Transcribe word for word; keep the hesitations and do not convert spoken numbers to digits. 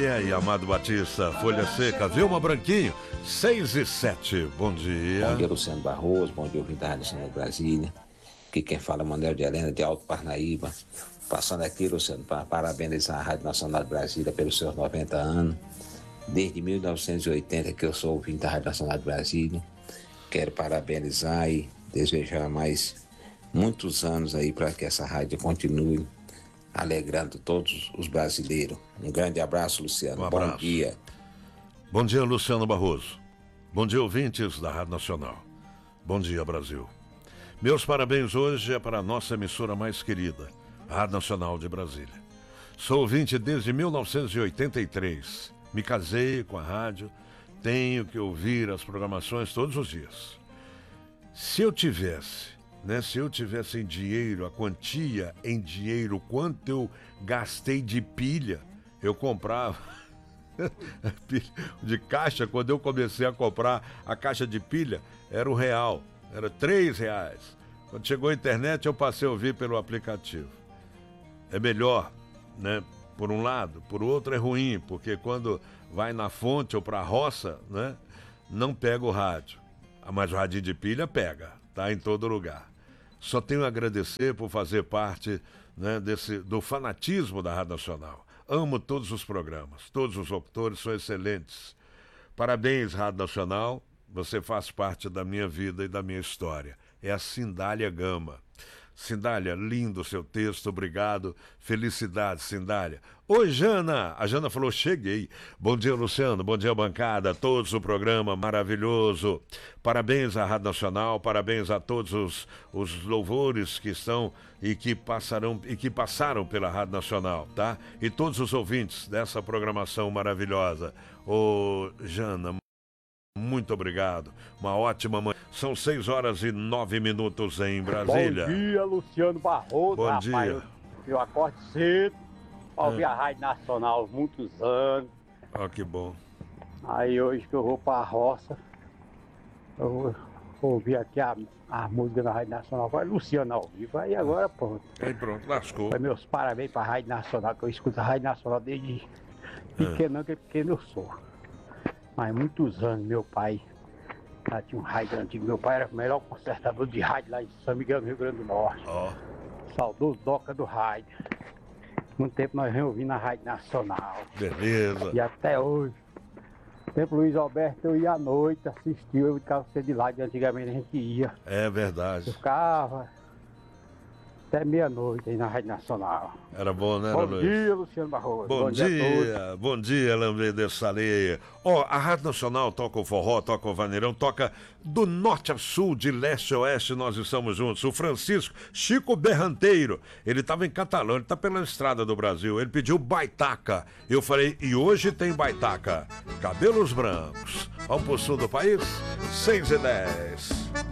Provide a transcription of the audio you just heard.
E aí, Amado Batista, Folha Seca, Vilma Branquinho, seis e sete, bom dia. Bom dia, Luciano Barroso, bom dia, ouvinte da Rádio Nacional de Brasília. Aqui quem fala é Manuel de Helena, de Alto Parnaíba. Passando aqui, Luciano, para parabenizar a Rádio Nacional de Brasília pelos seus noventa anos. Desde mil novecentos e oitenta que eu sou ouvinte da Rádio Nacional de Brasília. Quero parabenizar e desejar mais muitos anos aí para que essa rádio continue alegrando todos os brasileiros. Um grande abraço, Luciano. Um abraço. Bom dia. Bom dia, Luciano Barroso. Bom dia, ouvintes da Rádio Nacional. Bom dia, Brasil. Meus parabéns hoje é para a nossa emissora mais querida, a Rádio Nacional de Brasília. Sou ouvinte desde mil novecentos e oitenta e três. Me casei com a rádio, tenho que ouvir as programações todos os dias. Se eu tivesse, né, se eu tivesse em dinheiro, a quantia em dinheiro, quanto eu gastei de pilha, eu comprava de caixa. Quando eu comecei a comprar a caixa de pilha, era um real, era três reais. Quando chegou a internet, eu passei a ouvir pelo aplicativo. É melhor, né? Por um lado, por outro é ruim, porque quando vai na fonte ou para a roça, né, não pega o rádio. Mas o radinho de pilha pega, tá em todo lugar. Só tenho a agradecer por fazer parte, né, desse, do fanatismo da Rádio Nacional. Amo todos os programas, todos os locutores são excelentes. Parabéns, Rádio Nacional, você faz parte da minha vida e da minha história. É a Cindália Gama. Cindália, lindo o seu texto, obrigado. Felicidades, Cindália. Oi, Jana. A Jana falou, cheguei. Bom dia, Luciano. Bom dia, bancada. Todos o programa maravilhoso. Parabéns à Rádio Nacional, parabéns a todos os, os louvores que estão e que passarão e que passaram pela Rádio Nacional, tá? E todos os ouvintes dessa programação maravilhosa. Ô, Jana, muito obrigado. Uma ótima manhã. São seis horas e nove minutos em Brasília. Bom dia, Luciano Barroso. Bom rapaz, dia. Eu, eu acordo cedo, ouvi É. a Rádio Nacional há muitos anos. Ó, que bom. Aí hoje que eu vou pra roça, eu ouvi aqui a, a música da Rádio Nacional. Vai Luciano ao vivo. Aí agora pronto. Aí pronto, lascou. Foi meus parabéns pra Rádio Nacional, que eu escuto a Rádio Nacional desde pequeno, que é pequeno eu sou. Mas muitos anos, meu pai já tinha um rádio antigo. Meu pai era o melhor consertador de rádio lá em São Miguel, no Rio Grande do Norte. Ó. Saudoso Doca do rádio. Um tempo nós vem ouvindo a Rádio Nacional. Beleza. E até hoje. Tempo Luiz Alberto, eu ia à noite, assistia, eu ficava cedo de lá, de antigamente a gente ia. É verdade. Eu ficava até meia-noite aí na Rádio Nacional. Era bom, né, Bom Luiz? dia, Luciano Barroso. Bom, Bom dia, dia a todos. bom dia, Lambrei de Saleia. Ó, a Rádio Nacional toca o forró, toca o vaneirão, toca do norte a sul, de leste a oeste, nós estamos juntos. O Francisco Chico Berranteiro, ele estava em Catalão, ele tá pela estrada do Brasil, ele pediu baitaca. Eu falei, e hoje tem baitaca. Cabelos brancos. Ao sul do país, seis e dez.